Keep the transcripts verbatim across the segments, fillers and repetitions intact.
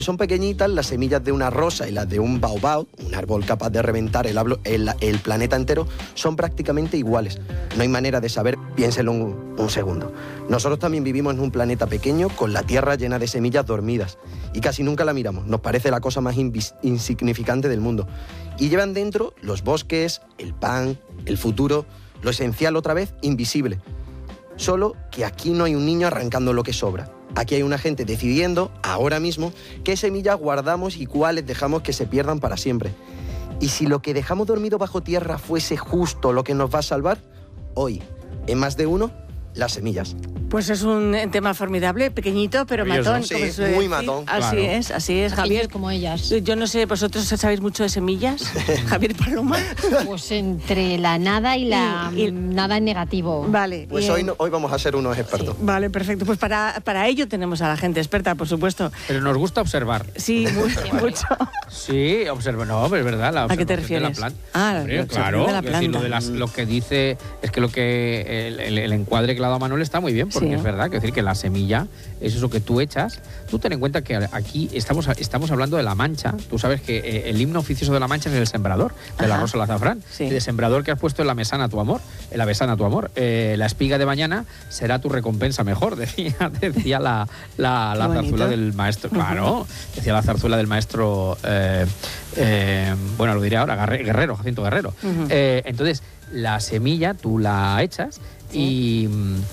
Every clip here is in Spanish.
Son pequeñitas, las semillas de una rosa y las de un baobab, un árbol capaz de reventar el, hablo, el, el planeta entero, son prácticamente iguales. No hay manera de saber, piénselo un, un segundo. Nosotros también vivimos en un planeta pequeño con la Tierra llena de semillas dormidas y casi nunca la miramos. Nos parece la cosa más invis, insignificante del mundo. Y llevan dentro los bosques, el pan, el futuro, lo esencial otra vez, invisible. Solo que aquí no hay un niño arrancando lo que sobra. Aquí hay una gente decidiendo, ahora mismo, qué semillas guardamos y cuáles dejamos que se pierdan para siempre. Y si lo que dejamos dormido bajo tierra fuese justo lo que nos va a salvar, hoy, en Más de Uno, las semillas. Pues es un tema formidable, pequeñito, pero matón. Sí, como se muy decir. matón. Así Claro. es, así es, Javier. Como ellas. Yo no sé, ¿vosotros sabéis mucho de semillas? Javier Paloma. Pues entre la nada y la Y- y- nada en negativo. Vale. Pues bien. hoy, no- hoy vamos a ser unos expertos. Vale, perfecto. Pues para, para ello tenemos a la gente experta, por supuesto. Pero nos gusta observar. Sí, muy- mucho. Sí, observa, no, pero es verdad. La ¿A qué te observación de la refieres? planta. Ah, la Hombre, observación claro. de la es decir, lo, planta. de las- lo que dice es que lo que el, el- el encuadre que le ha dado Manuel está muy bien, porque Sí. es verdad, que decir que la semilla es eso que tú echas. Tú ten en cuenta que aquí estamos, estamos hablando de La Mancha. Tú sabes que eh, el himno oficioso de La Mancha es el sembrador, de la Ajá. rosa al azafrán. Sí. El sembrador que has puesto en la mesana tu amor, en la besana tu amor. Eh, la espiga de mañana será tu recompensa mejor, decía, decía la, la, la Qué bonito. zarzuela del maestro. Claro, decía la zarzuela del maestro, eh, eh, bueno, lo diré ahora, Garre- Guerrero, Jacinto Guerrero. Ujú. Eh, entonces, la semilla tú la echas y...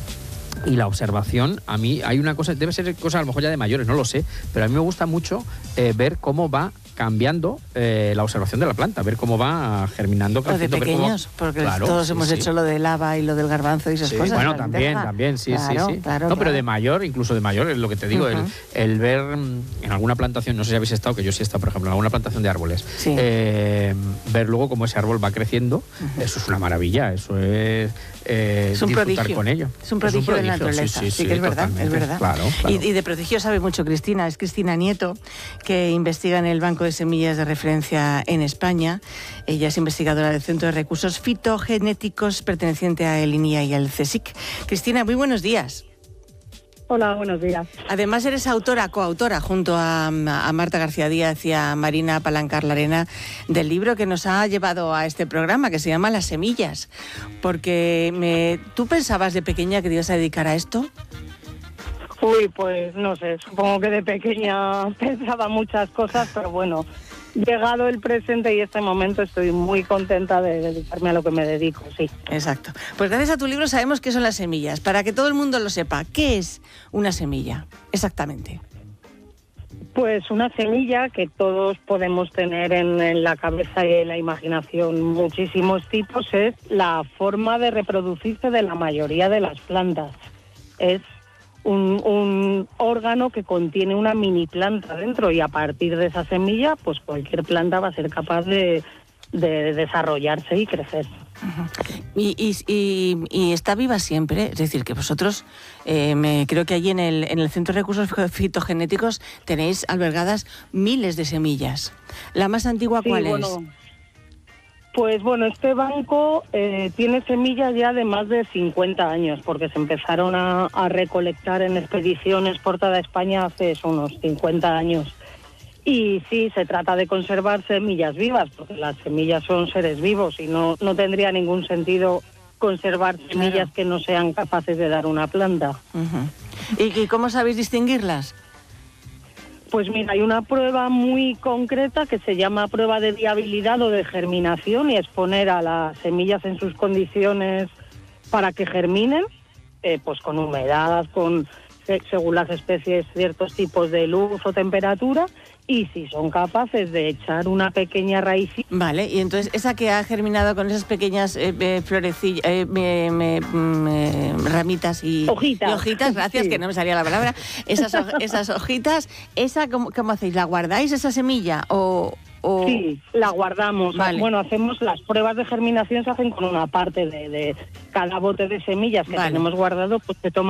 Y la observación, a mí hay una cosa, debe ser cosa a lo mejor ya de mayores, no lo sé, pero a mí me gusta mucho eh, ver cómo va cambiando eh, la observación de la planta, ver cómo va germinando, O de creciendo, ver cómo- pequeños, porque Claro, todos sí, hemos sí. hecho lo de lava y lo del garbanzo y esas Sí. cosas. Bueno, la también, lenteja. también, sí, Claro, sí, sí. claro, no, pero claro. de mayor, incluso de mayor, es lo que te digo, Ujú. el, el ver mm, en alguna plantación, no sé si habéis estado, que yo sí he estado, por ejemplo, en alguna plantación de árboles, Sí. eh, ver luego cómo ese árbol va creciendo, eso es una maravilla, eso es, eh, Es un disfrutar prodigio. con ello. Es un prodigio de la naturaleza. Sí, que es verdad, es verdad. Claro, claro. Y, y de prodigio sabe mucho Cristina, es Cristina Nieto, que investiga en el Banco de Semillas de Referencia en España. Ella es investigadora del Centro de Recursos Fitogenéticos perteneciente a el INIA y al CSIC. Cristina, muy buenos días. Hola, buenos días. Además eres autora, coautora, junto a, a Marta García Díaz y a Marina Palancar Larena, del libro que nos ha llevado a este programa, que se llama Las semillas. Porque me, ¿tú pensabas de pequeña que te ibas a dedicar a esto? Uy, pues no sé, supongo que de pequeña pensaba muchas cosas, pero bueno, llegado el presente y este momento estoy muy contenta de dedicarme a lo que me dedico, sí. Exacto. Pues gracias a tu libro sabemos qué son las semillas. Para que todo el mundo lo sepa, ¿qué es una semilla? Exactamente. Pues una semilla que todos podemos tener en, en la cabeza y en la imaginación muchísimos tipos es la forma de reproducirse de la mayoría de las plantas. Es un, un órgano que contiene una mini planta dentro y a partir de esa semilla pues cualquier planta va a ser capaz de, de desarrollarse y crecer. Y, y, y, y está viva siempre, es decir, que vosotros, eh, me, creo que allí en el, en el Centro de Recursos Fitogenéticos tenéis albergadas miles de semillas. ¿La más antigua Sí, cuál es? bueno, pues bueno, este banco eh, tiene semillas ya de más de cincuenta años, porque se empezaron a, a recolectar en expediciones por toda España hace eso, unos cincuenta años. Y sí, se trata de conservar semillas vivas, porque las semillas son seres vivos y no, no tendría ningún sentido conservar semillas Claro. que no sean capaces de dar una planta. Uh-huh. ¿Y, ¿Y cómo sabéis distinguirlas? Pues mira, hay una prueba muy concreta que se llama prueba de viabilidad o de germinación y es poner a las semillas en sus condiciones para que germinen, eh, pues con humedad, con según las especies ciertos tipos de luz o temperatura y si son capaces de echar una pequeña raíz. Vale, y entonces esa que ha germinado con esas pequeñas eh, eh, florecillas, eh, me- me- me- ramitas y Hojitas. y hojitas, gracias, Sí. que no me salía la palabra, esas, hoj- esas hojitas, esa ¿cómo, cómo hacéis? ¿La guardáis esa semilla o...? o... Sí, la guardamos. Vale. Bueno, hacemos las pruebas de germinación, se hacen con una parte de, de cada bote de semillas que Vale. tenemos guardado, pues se toma